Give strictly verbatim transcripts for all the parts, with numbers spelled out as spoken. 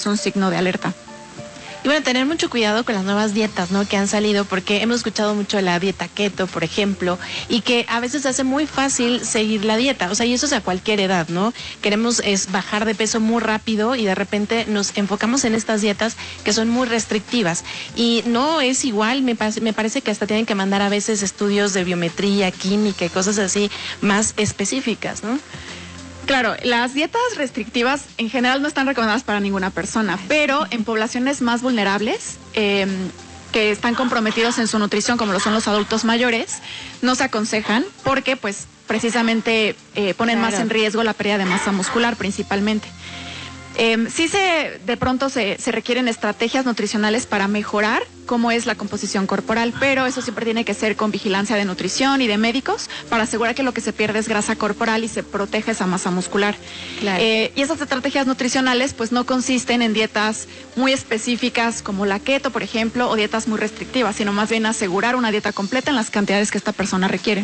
un signo de alerta. Y bueno, tener mucho cuidado con las nuevas dietas, ¿no?, que han salido, porque hemos escuchado mucho la dieta keto, por ejemplo, y que a veces hace muy fácil seguir la dieta, o sea, y eso es a cualquier edad, ¿no? Queremos es bajar de peso muy rápido y de repente nos enfocamos en estas dietas que son muy restrictivas. Y no es igual, me, me parece que hasta tienen que mandar a veces estudios de biometría, química y cosas así más específicas, ¿no? Claro, las dietas restrictivas en general no están recomendadas para ninguna persona, pero en poblaciones más vulnerables, eh, que están comprometidos en su nutrición, como lo son los adultos mayores, no se aconsejan porque pues precisamente eh, ponen claro. más en riesgo la pérdida de masa muscular principalmente. Eh, sí se, de pronto se, se requieren estrategias nutricionales para mejorar cómo es la composición corporal, pero eso siempre tiene que ser con vigilancia de nutrición y de médicos para asegurar que lo que se pierde es grasa corporal y se protege esa masa muscular. Claro. Eh, y esas estrategias nutricionales pues no consisten en dietas muy específicas como la keto, por ejemplo, o dietas muy restrictivas, sino más bien asegurar una dieta completa en las cantidades que esta persona requiere.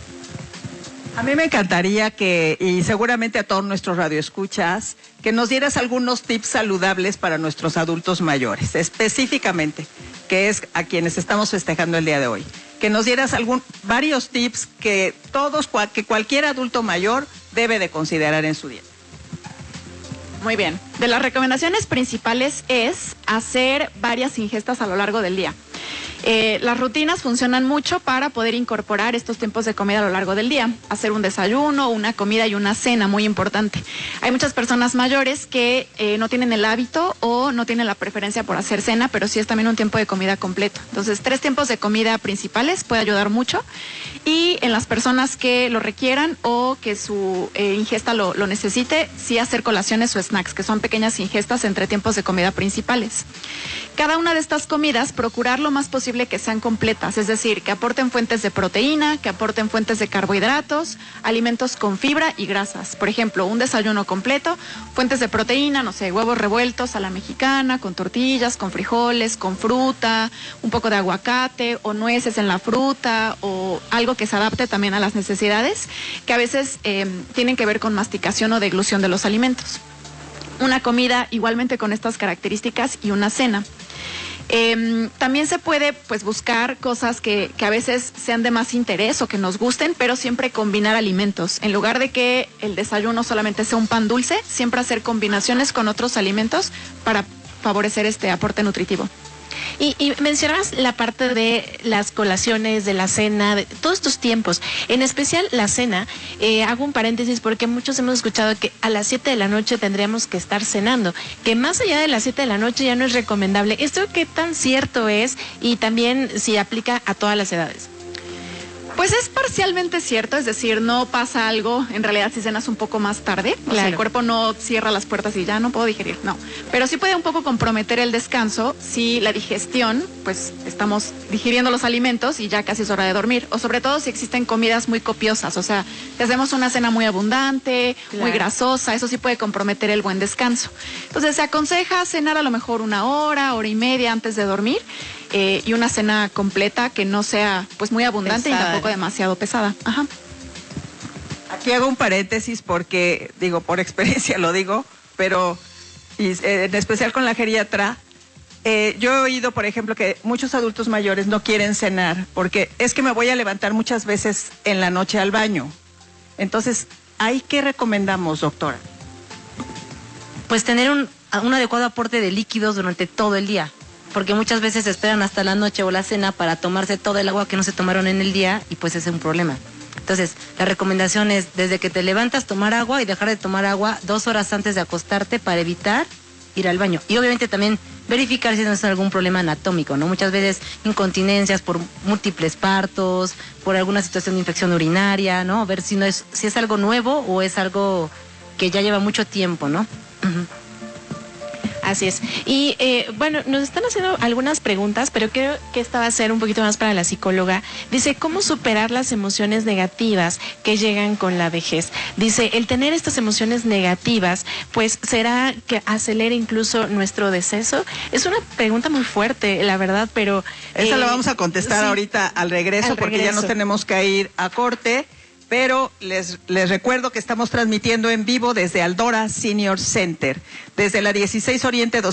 A mí me encantaría que, y seguramente a todos nuestros radioescuchas, que nos dieras algunos tips saludables para nuestros adultos mayores, específicamente, que es a quienes estamos festejando el día de hoy. Que nos dieras algún, varios tips que todos, que cualquier adulto mayor debe de considerar en su dieta. Muy bien. De las recomendaciones principales es hacer varias ingestas a lo largo del día. Eh, las rutinas funcionan mucho para poder incorporar estos tiempos de comida a lo largo del día. Hacer un desayuno, una comida y una cena, muy importante. Hay muchas personas mayores que eh, no tienen el hábito o no tienen la preferencia por hacer cena, pero sí es también un tiempo de comida completo. Entonces, tres tiempos de comida principales puede ayudar mucho. Y en las personas que lo requieran o que su eh, ingesta lo, lo necesite, sí hacer colaciones o snacks, que son pequeñas ingestas entre tiempos de comida principales. Cada una de estas comidas, procurar lo más posible que sean completas, es decir, que aporten fuentes de proteína, que aporten fuentes de carbohidratos, alimentos con fibra y grasas. Por ejemplo, un desayuno completo, fuentes de proteína, no sé, huevos revueltos a la mexicana, con tortillas, con frijoles, con fruta, un poco de aguacate o nueces en la fruta o algo que se adapte también a las necesidades, que a veces eh, tienen que ver con masticación o deglución de los alimentos. Una comida igualmente con estas características y una cena. Eh, también se puede pues buscar cosas que, que a veces sean de más interés o que nos gusten, pero siempre combinar alimentos. En lugar de que el desayuno solamente sea un pan dulce, siempre hacer combinaciones con otros alimentos para favorecer este aporte nutritivo. Y, y mencionabas la parte de las colaciones, de la cena, de todos estos tiempos, en especial la cena. Eh, hago un paréntesis porque muchos hemos escuchado que a las siete de la noche tendríamos que estar cenando, que más allá de las siete de la noche ya no es recomendable. ¿Esto qué tan cierto es y también si aplica a todas las edades? Pues es parcialmente cierto, es decir, no pasa algo, en realidad si cenas un poco más tarde, claro. O sea, el cuerpo no cierra las puertas y ya no puedo digerir, no. Pero sí puede un poco comprometer el descanso si la digestión, pues estamos digiriendo los alimentos y ya casi es hora de dormir. O sobre todo si existen comidas muy copiosas, o sea, si hacemos una cena muy abundante, claro. muy grasosa, eso sí puede comprometer el buen descanso. Entonces se aconseja cenar a lo mejor una hora, hora y media antes de dormir. Eh, y una cena completa que no sea pues muy abundante pesada. Y tampoco demasiado pesada. Ajá. Aquí hago un paréntesis porque, digo, por experiencia lo digo, pero y, eh, en especial con la geriatra, eh, yo he oído, por ejemplo, que muchos adultos mayores no quieren cenar porque es que me voy a levantar muchas veces en la noche al baño. Entonces, ¿ahí qué recomendamos, doctora? Pues tener un, un adecuado aporte de líquidos durante todo el día. Porque muchas veces esperan hasta la noche o la cena para tomarse todo el agua que no se tomaron en el día y pues ese es un problema. Entonces, la recomendación es desde que te levantas tomar agua y dejar de tomar agua dos horas antes de acostarte para evitar ir al baño. Y obviamente también verificar si no es algún problema anatómico, ¿no? Muchas veces incontinencias por múltiples partos, por alguna situación de infección urinaria, ¿no? Ver si no es, si es algo nuevo o es algo que ya lleva mucho tiempo, ¿no? Uh-huh. Así es. Y eh, bueno, nos están haciendo algunas preguntas, pero creo que esta va a ser un poquito más para la psicóloga. Dice, ¿cómo superar las emociones negativas que llegan con la vejez? Dice, el tener estas emociones negativas, pues, ¿será que acelere incluso nuestro deceso? Es una pregunta muy fuerte, la verdad, pero... Esa eh, la vamos a contestar sí, ahorita al regreso, al porque regreso. Ya nos tenemos que ir a corte. Pero les, les recuerdo que estamos transmitiendo en vivo desde Aldora Senior Center, desde la dieciséis Oriente